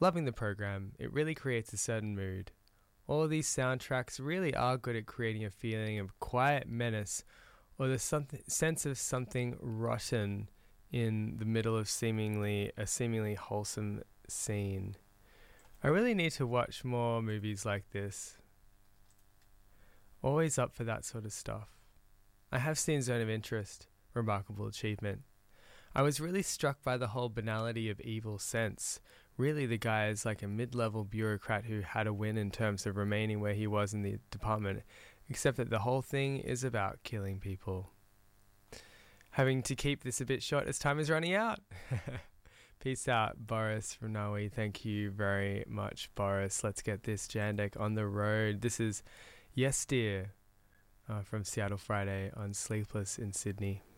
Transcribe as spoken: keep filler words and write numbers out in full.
Loving the program, it really creates a certain mood. All of these soundtracks really are good at creating a feeling of quiet menace or the something, sense of something rotten in the middle of seemingly a seemingly wholesome scene. I really need to watch more movies like this. Always up for that sort of stuff. I have seen Zone of Interest, remarkable achievement. I was really struck by the whole banality of Evil Sense. Really, the guy is like a mid-level bureaucrat who had a win in terms of remaining where he was in the department, except that the whole thing is about killing people. Having to keep this a bit short as time is running out. Peace out, Boris from Norway. Thank you very much, Boris. Let's get this Jandek on the road. This is Yes Dear uh, from Seattle Friday on Sleepless in Sydney.